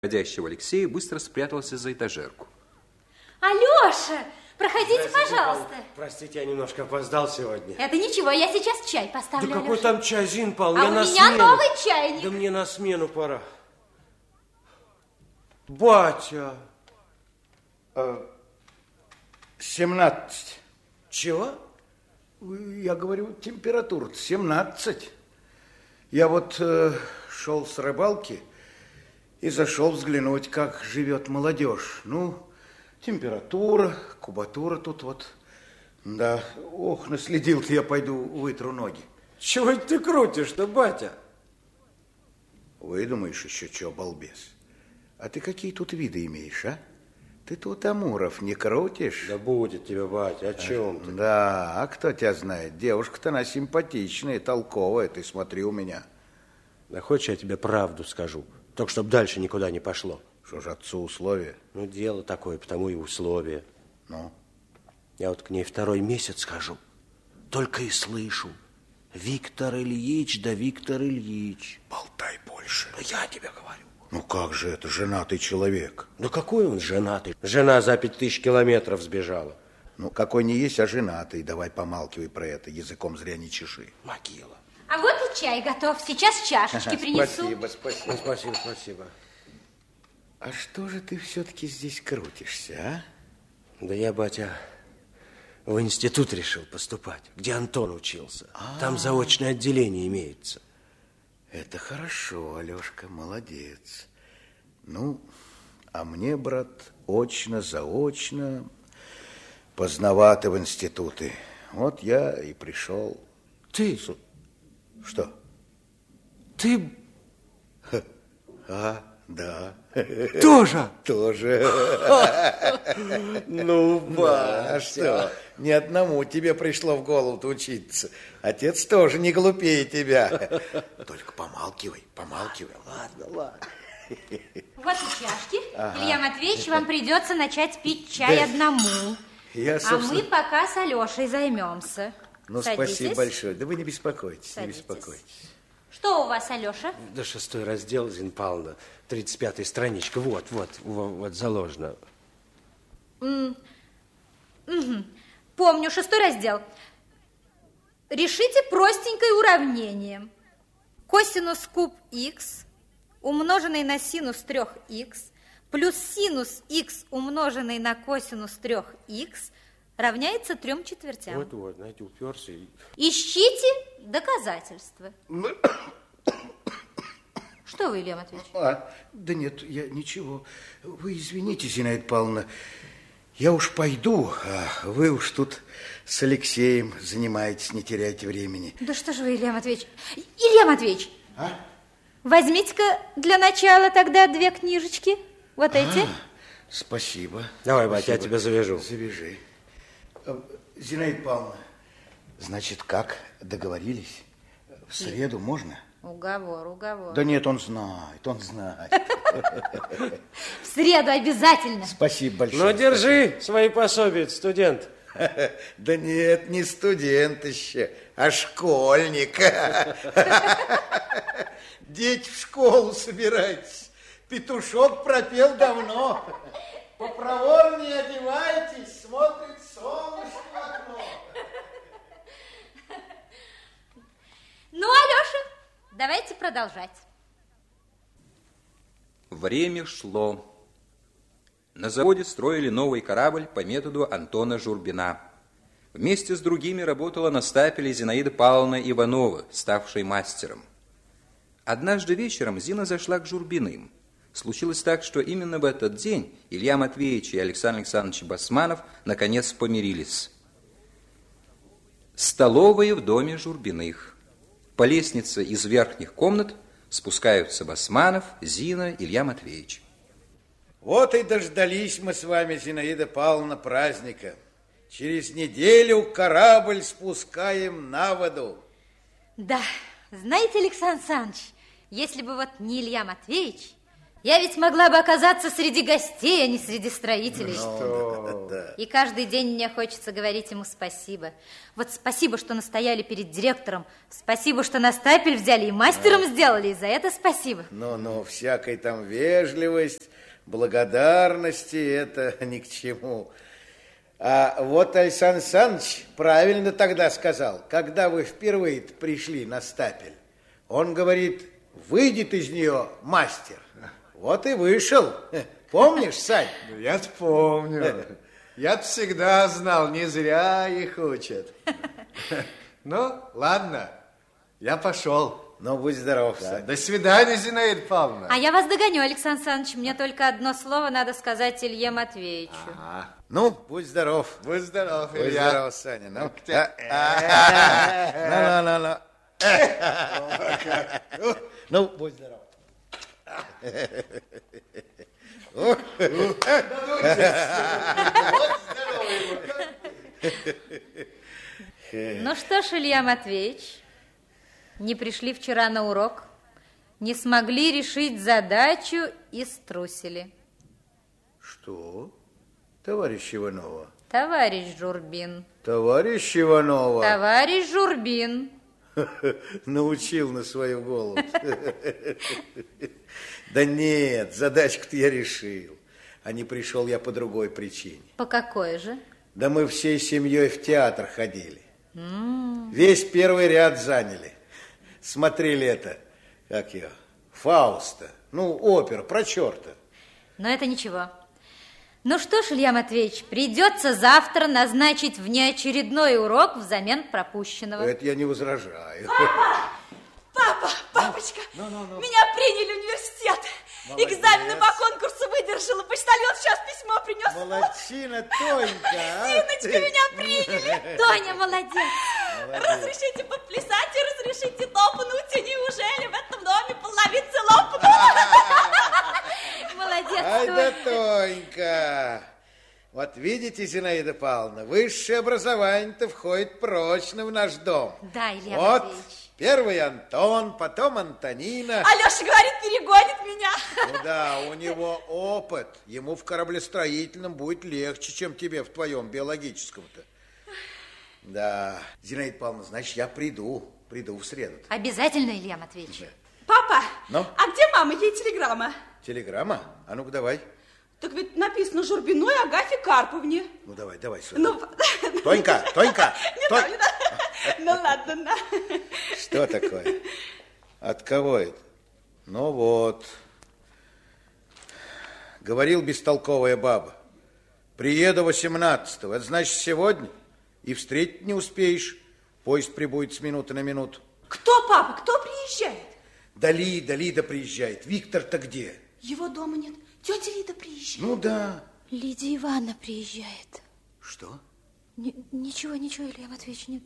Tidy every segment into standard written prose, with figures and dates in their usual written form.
Входящего Алексея быстро спрятался за этажерку. Алёша, проходите, пожалуйста. Простите, я немножко опоздал сегодня. Это ничего, я сейчас чай поставлю. Да какой Алёша. там чай, Зин Павловна? А у меня новый чайник. Да мне на смену пора. Батя. 17. Чего? Я говорю, температура 17. Я вот шел с рыбалки и зашел взглянуть, как живет молодежь. Ну, температура, кубатура тут вот. Да, ох, наследил-то я, пойду вытру ноги. Чего ты крутишь-то, батя? Выдумаешь еще, что, балбес? А ты какие тут виды имеешь, а? Ты тут амуров не крутишь? Да будет тебе, батя, о чем ты? Да, а кто тебя знает? Девушка-то она симпатичная, толковая, ты смотри у меня. Да хочешь, я тебе правду скажу, только чтоб дальше никуда не пошло. Что же отцу условия? Ну, дело такое, потому и условия. Ну? Я вот к ней 2-й месяц хожу, только и слышу: Виктор Ильич, да Виктор Ильич. Болтай больше. Да я тебе говорю. Ну как же это, женатый человек? Да какой он женатый? Жена за 5000 километров сбежала. Ну, какой не есть, а женатый. Давай помалкивай про это, языком зря не чеши. Могила. А вот и чай готов, сейчас чашечки принесу. Спасибо, спасибо. Ну, спасибо, спасибо. А что же ты все-таки здесь крутишься, а? Да я, батя, в институт решил поступать, где Антон учился. Там заочное отделение имеется. Это хорошо, Алешка, молодец. Ну, а мне, брат, очно-заочно поздновато в институты. Вот я и пришел. Ты? Что? Ты Да. тоже? Тоже. Ну, А что? Ни одному тебе пришло в голову-то учиться. Отец тоже не глупее тебя. Только помалкивай, помалкивай. Ладно. Вот и чашки. Илья Матвеевич, вам придется начать пить чай одному. Я, А мы пока с Алешей займемся. Ну, Садитесь. спасибо большое. Да вы не беспокойтесь, Садитесь. не беспокойтесь. Что у вас, Алеша? Да 6-й раздел, Зин Павловна, 35-я страничка. Вот заложено. Помню, 6-й раздел. Решите простенькое уравнение. Косинус куб х, умноженный на синус 3х, плюс синус х, умноженный на косинус 3х, равняется 3/4. Вот, знаете, уперся. Ищите доказательства. Что вы, Илья Матвеевич? Да нет, я ничего. Вы извините, Зинаида Павловна, я уж пойду, а вы уж тут с Алексеем занимаетесь, не теряйте времени. Да что же вы, Илья Матвеевич? Илья Матвеевич, возьмите-ка для начала тогда 2 книжечки. Вот эти. Спасибо. Давай, батя, я тебя завяжу. Завяжи. Зинаида Павловна, значит, как договорились? В среду можно? Уговор. Да нет, он знает. В среду обязательно. Спасибо большое. Ну, держи свои пособия, студент. Да нет, не студент еще, а школьник. Дети в школу собирайтесь. Петушок пропел давно. Попроворнее одевайтесь, смотрит солнышко в окно. Ну, Алеша, давайте продолжать. Время шло. На заводе строили новый корабль по методу Антона Журбина. Вместе с другими работала на стапеле Зинаида Павловна Иванова, ставшая мастером. Однажды вечером Зина зашла к Журбиным. Случилось так, что именно в этот день Илья Матвеевич и Александр Александрович Басманов наконец помирились. Столовая в доме Журбиных. По лестнице из верхних комнат спускаются Басманов, Зина, Илья Матвеевич. Вот и дождались мы с вами, Зинаида Павловна, праздника. Через неделю корабль спускаем на воду. Да, знаете, Александр Александрович, если бы вот не Илья Матвеевич, Я ведь могла бы оказаться среди гостей, а не среди строителей. Да. И каждый день мне хочется говорить ему спасибо. Вот спасибо, что настояли перед директором. Спасибо, что на стапель взяли и мастером сделали. И за это спасибо. Но всякой там вежливость, благодарности, это ни к чему. А вот Александр Александрович правильно тогда сказал, когда вы впервые пришли на стапель. Он говорит, выйдет из нее мастер. Вот и вышел. Помнишь, Сань? Я-то помню. Я-то всегда знал, не зря их учат. Ну, ладно, я пошел. Ну, будь здоров, Сань. До свидания, Зинаида Павловна. А я вас догоню, Александр Александрович. Мне только одно слово надо сказать Илье Матвеевичу. Ну, будь здоров. Будь здоров, Будь Илья. здоров, Саня. Ну, ну, будь здоров. Ну что ж, Илья Матвеевич, не пришли вчера на урок, не смогли решить задачу и струсили. Что? Товарищ Иванова. Товарищ Журбин. Товарищ Иванова. Товарищ Журбин. Научил на свою голову. Да нет, задачку-то я решил. А не пришел я по другой причине. По какой же? Да мы всей семьей в театр ходили. Весь первый ряд заняли. Смотрели это, как ее, Фауста. Ну, опера про черта. Но это ничего. Ну что ж, Илья Матвеевич, придется завтра назначить внеочередной урок взамен пропущенного. Это я не возражаю. Папочка, меня приняли в университет. Молодец. Экзамены по конкурсу выдержала. Почтальон сейчас письмо принес. Молодчина, Тонька. Зиночка, меня приняли. Тоня, молодец. Разрешите подплясать и разрешите топнуть. И неужели в этом доме половицы лопнут? Молодец, Ай Тоня. да Тонька. Вот видите, Зинаида Павловна, высшее образование-то входит прочно в наш дом. Да, Илья вот, Матвеевич. первый Антон, потом Антонина. Алеша говорит, перегонит меня. Ну да, у него опыт. Ему в кораблестроительном будет легче, чем тебе в твоем биологическом-то. Да, Зинаида Павловна, значит, я приду в среду. Обязательно, Илья Матвеевич. Папа, Ну? а где мама? Ей телеграмма. Телеграмма? А ну-ка давай. Так ведь написано Журбину и Агафье Карповне. Ну давай сюда. Ну, Тонька! не то. Ну ладно, на. Что такое? От кого это? Ну вот. Говорил бестолковая баба. Приеду 18-го. Это значит сегодня. И встретить не успеешь. Поезд прибудет с минуты на минуту. Кто, папа, кто приезжает? Да Лида приезжает. Виктор-то где? Его дома нет. Тетя Лида приезжает. Ну да. Лидия Ивановна приезжает. Что? Ничего, Илья Матвеевич, нет.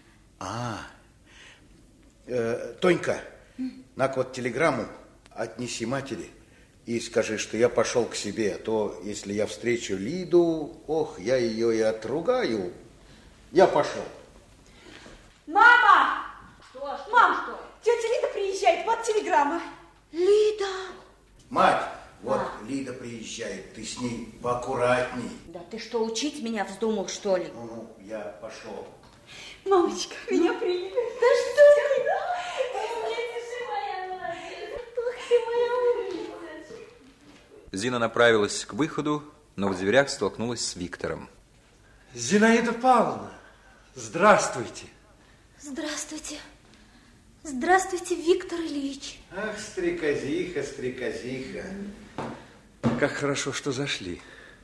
Тонька, на-ка вот телеграмму отнеси матери и скажи, что я пошел к себе, а то, если я встречу Лиду, ох, я ее и отругаю. Я пошел. Мама! Мам, тетя Лида приезжает, вот телеграмма. Лида! Мать, вот Лида приезжает, ты с ней поаккуратней. Да ты что, учить меня вздумал, что ли? Ну, я пошел. Мамочка, меня приняли. Да что ты? Зина направилась к выходу, но в дверях столкнулась с Виктором. Зинаида Павловна, здравствуйте. Здравствуйте. Здравствуйте, Виктор Ильич. Ах, стрекозиха. Как хорошо, что зашли.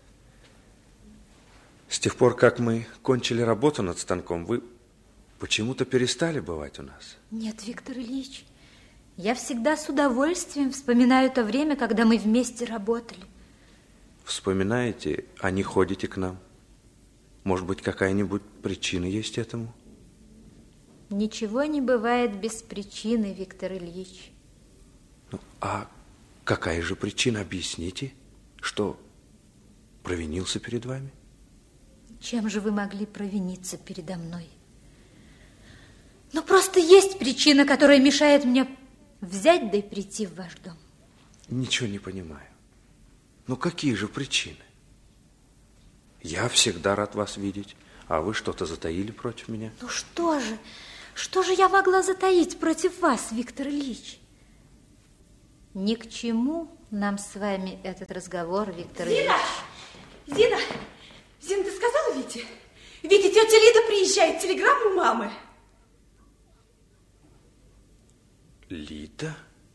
С тех пор, как мы кончили работу над станком, вы почему-то перестали бывать у нас. Нет, Виктор Ильич, я всегда с удовольствием вспоминаю то время, когда мы вместе работали. Вспоминаете, а не ходите к нам? Может быть, какая-нибудь причина есть этому? Ничего не бывает без причины, Виктор Ильич. Ну, а какая же причина? Объясните, что провинился перед вами? Чем же вы могли провиниться передо мной? Ну, просто есть причина, которая мешает мне взять да и прийти в ваш дом. Ничего не понимаю. Ну, какие же причины? Я всегда рад вас видеть, а вы что-то затаили против меня. Ну что же я могла затаить против вас, Виктор Ильич? Ни к чему нам с вами этот разговор, Виктор Ильич. Зина, ты сказала Вите? Вите, тетя Лида приезжает, телеграмму мамы. Лида?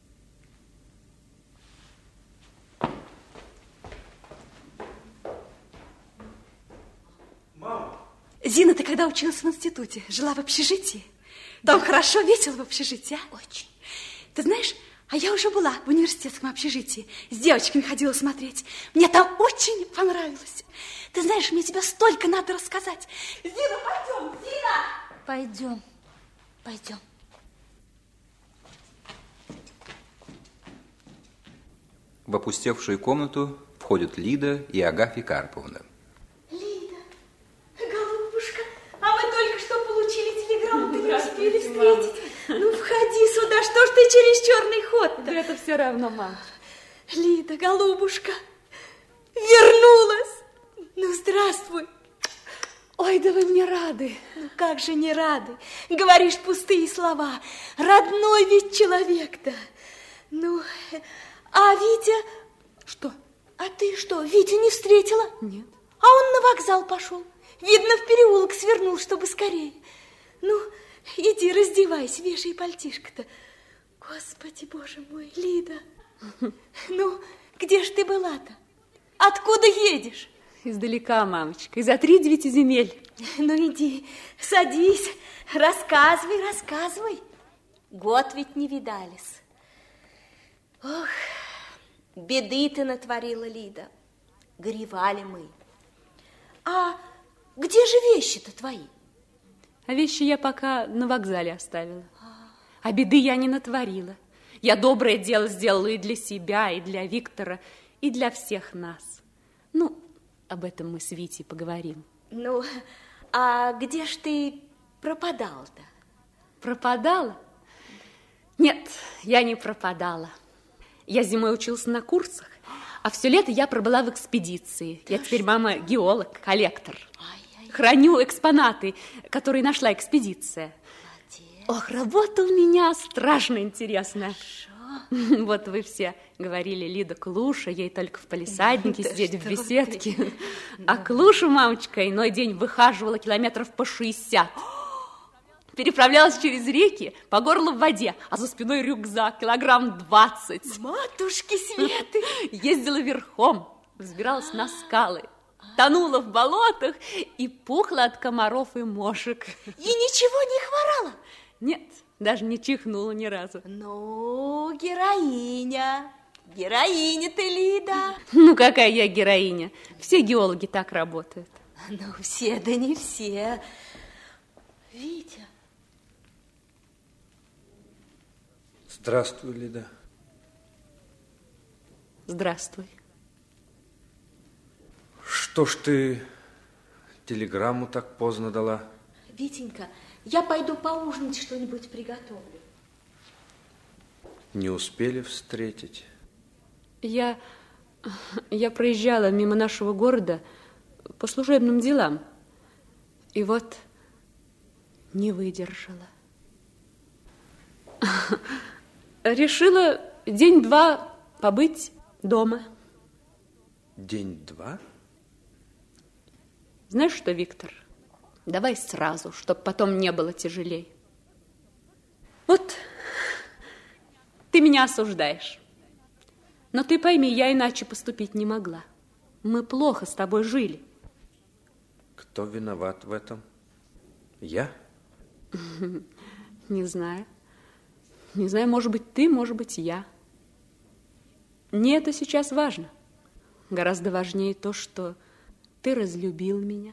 Мама. Зина, ты когда училась в институте, жила в общежитии? Там хорошо, весело в общежитии, а? Очень. Ты знаешь, а я уже была в университетском общежитии. С девочками ходила смотреть. Мне там очень понравилось. Ты знаешь, мне тебе столько надо рассказать. Зина, пойдем, Зина! Пойдем. В опустевшую комнату входят Лида и Агафья Карповна. Лида, голубушка, а мы только что получили телеграмму, ты не успели встретить. Ну, входи сюда, что ж ты через черный ход-то? Да это все равно, мам. Лида, голубушка, вернулась. Ну, здравствуй. Ой, да вы мне рады. Ну, как же не рады? Говоришь пустые слова. Родной ведь человек-то. Ну, а Витя... Что? А ты что, Витю не встретила? Нет. А он на вокзал пошел. Видно, в переулок свернул, чтобы скорее. Ну, иди раздевайся, вешай пальтишко-то. Господи, боже мой, Лида. Ну, где ж ты была-то? Откуда едешь? Издалека, мамочка, из-за 3-9 земель. Ну, иди, садись, рассказывай. Год ведь не видались. Ох, беды ты натворила, Лида. Горевали мы. А где же вещи-то твои? А вещи я пока на вокзале оставила. А беды я не натворила. Я доброе дело сделала и для себя, и для Виктора, и для всех нас. Ну, об этом мы с Витей поговорим. Ну, а где ж ты пропадала-то? Пропадала? Нет, я не пропадала. Я зимой учился на курсах, а все лето я пробыла в экспедиции. Я теперь, мама, геолог, коллектор. Храню экспонаты, которые нашла экспедиция. Молодец. Ох, работа у меня страшно интересная. Хорошо. Вот вы все говорили, Лида Клуша, ей только в палисаднике сидеть в беседке. А Клуша, мамочка, иной день выхаживала километров по 60. Переправлялась через реки, по горло в воде, а за спиной рюкзак, килограмм 20. Матушки Светы! Ездила верхом, взбиралась на скалы, тонула в болотах и пухла от комаров и мошек. И ничего не хворала? Нет, даже не чихнула ни разу. Ну, героиня ты, Лида. Ну, какая я героиня. Все геологи так работают. Ну, все, да не все. Витя. Здравствуй, Лида. Здравствуй. Что ж ты телеграмму так поздно дала? Витенька, я пойду поужинать, что-нибудь приготовлю. Не успели встретить? Я проезжала мимо нашего города по служебным делам. И вот не выдержала. Решила день-два побыть дома. День-два? Знаешь что, Виктор, давай сразу, чтобы потом не было тяжелей. Вот ты меня осуждаешь. Но ты пойми, я иначе поступить не могла. Мы плохо с тобой жили. Кто виноват в этом? Я? Не знаю. Не знаю, может быть, ты, может быть, я. Не это сейчас важно. Гораздо важнее то, что ты разлюбил меня.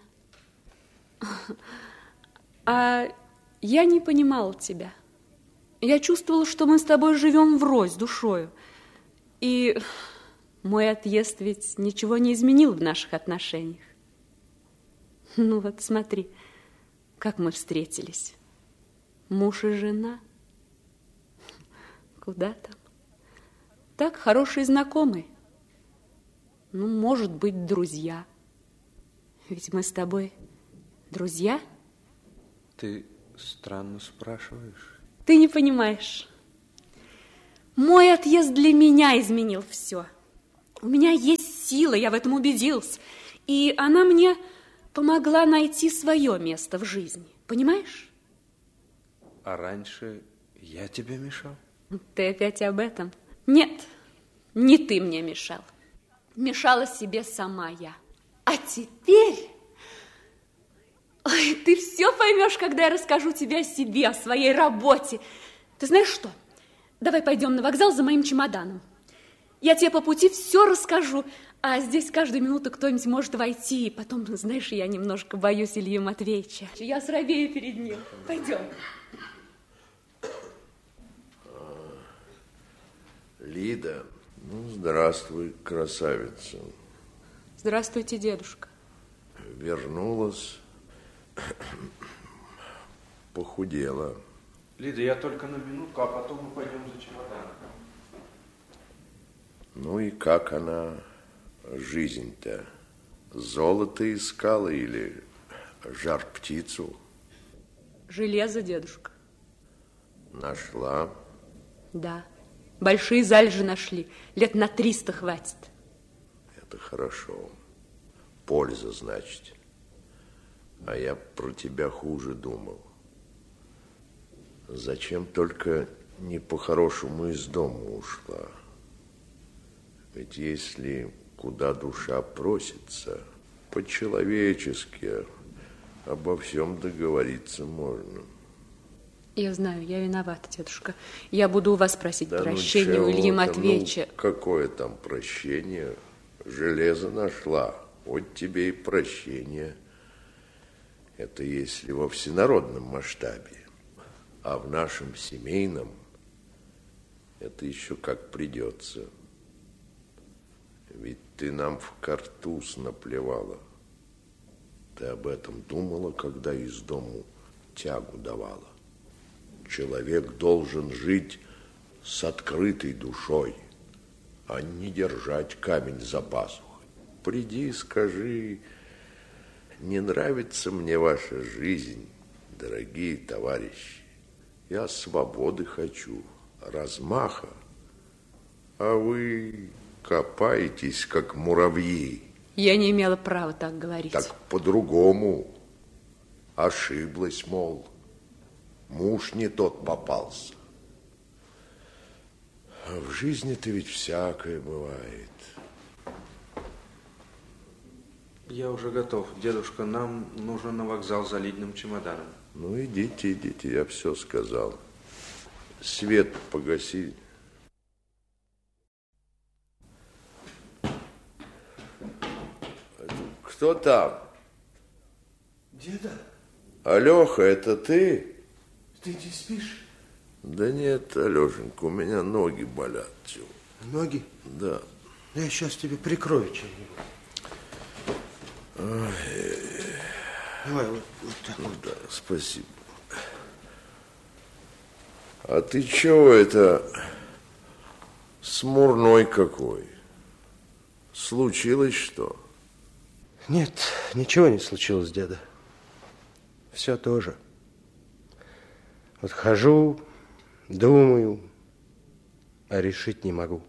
А я не понимала тебя. Я чувствовала, что мы с тобой живем врозь душою. И мой отъезд ведь ничего не изменил в наших отношениях. Ну вот смотри, как мы встретились. Муж и жена. Куда там? так хорошие знакомые. Ну, может быть, друзья. Ведь мы с тобой друзья. Ты странно спрашиваешь. Ты не понимаешь. Мой отъезд для меня изменил все. У меня есть сила, я в этом убедился. И она мне помогла найти свое место в жизни. Понимаешь? А раньше я тебе мешал? Ты опять об этом? Нет, не ты мне мешал. Мешала себе сама я. А теперь... Ой, ты все поймешь, когда я расскажу тебе о себе, о своей работе. Ты знаешь что? Давай пойдем на вокзал за моим чемоданом. Я тебе по пути все расскажу, а здесь каждую минуту кто-нибудь может войти. И потом, знаешь, я немножко боюсь Ильи Матвеевича. Я срабею перед ним. Пойдем. Лида, ну, здравствуй, красавица. Здравствуйте, дедушка. Вернулась, похудела. Лида, я только на минутку, а потом мы пойдем за чемоданом. Ну и как она, жизнь-то? Золото искала или жар-птицу? Железо, дедушка. Нашла? Да. Большие залежи нашли. Лет на 300 хватит. Это хорошо. Польза, значит. А я про тебя хуже думал. Зачем только не по-хорошему из дома ушла? Ведь если куда душа просится, по-человечески обо всем договориться можно. Я знаю, я виновата, дедушка. Я буду у вас просить да прощения у Ильи Матвеевича. Ну, какое там прощение? Железо нашла. Вот тебе и прощение. Это если во всенародном масштабе. А в нашем семейном это еще как придется. Ведь ты нам в картуз наплевала. Ты об этом думала, когда из дому тягу давала. Человек должен жить с открытой душой, а не держать камень за пазухой. Приди и скажи: не нравится мне ваша жизнь, дорогие товарищи. Я свободы хочу, размаха, а вы копаетесь, как муравьи. Я не имела права так говорить. Так по-другому. Ошиблась, мол. Муж не тот попался. А в жизни-то ведь всякое бывает. Я уже готов. Дедушка, нам нужно на вокзал за Лидиным чемоданом. Ну, идите, идите, я все сказал. Свет погаси. Кто там? Деда? Алёха, это ты? Ты не спишь? Да нет, Алёшенька, у меня ноги болят. Ноги? Да. Я сейчас тебе прикрою чем-нибудь. Давай вот так. Ну, да, спасибо. А ты чего это смурной какой? Случилось что? Нет, ничего не случилось, деда. Все тоже. Вот хожу, думаю, а решить не могу.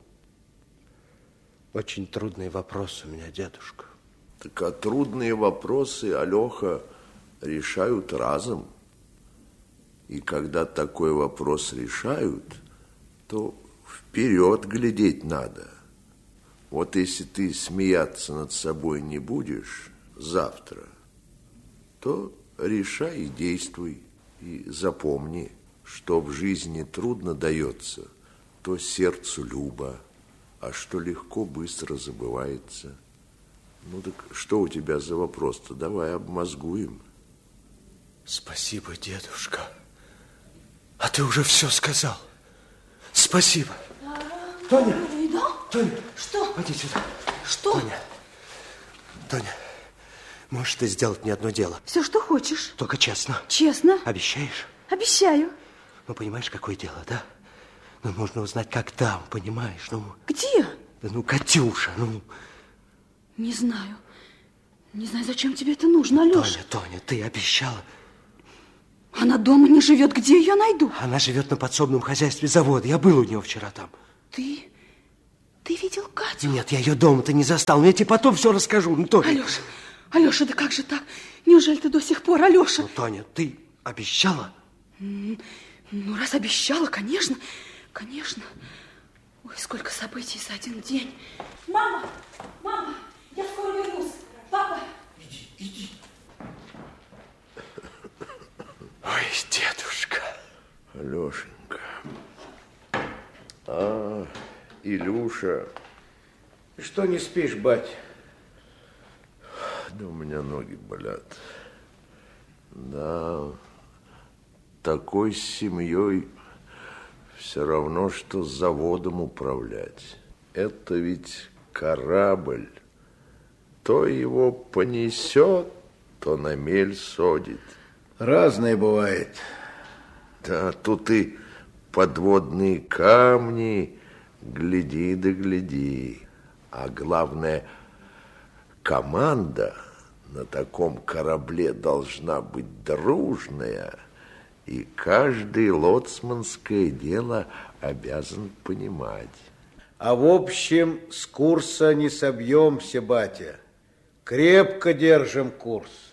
Очень трудный вопрос у меня, дедушка. Так а трудные вопросы, Алёха, решают разом. И когда такой вопрос решают, то вперед глядеть надо. Вот если ты смеяться над собой не будешь завтра, то решай и действуй. И запомни, что в жизни трудно дается, то сердцу любо, а что легко, быстро забывается. Ну так что у тебя за вопрос-то? Давай обмозгуем. Спасибо, дедушка. А ты уже все сказал. Спасибо. Тоня! Тоня! Что? Иди сюда. Что? Тоня, можешь ты сделать мне одно дело? Все, что хочешь. Только честно. Честно? Обещаешь? Обещаю. Ну, понимаешь, какое дело, да? Ну, можно узнать, как там, понимаешь? Ну, Где? да ну, Катюша, ну. Не знаю. Не знаю, зачем тебе это нужно, Алёша. Тоня, ты обещала. Она дома не живет. Где ее найду? Она живет на подсобном хозяйстве завода. Я был у нее вчера там. Ты видел Катю? Нет, я ее дома-то не застал. Но я тебе потом все расскажу. Ну, Тоня. Алёша, да как же так? Неужели ты до сих пор, Алёша? Ну, Тоня, ты обещала? Ну, раз обещала, конечно. Конечно. Ой, сколько событий за один день. Мама, я скоро вернусь. Папа. Иди. Ой, дедушка. Алешенька. Илюша. Что не спишь, бать? Да у меня ноги болят. Да, такой семьей все равно, что заводом управлять. Это ведь корабль. То его понесет, то на мель содит. Разное бывает. Да, тут и подводные камни, гляди да гляди. А главное, команда на таком корабле должна быть дружная, и каждый лоцманское дело обязан понимать. А в общем, с курса не собьемся, батя. Крепко держим курс.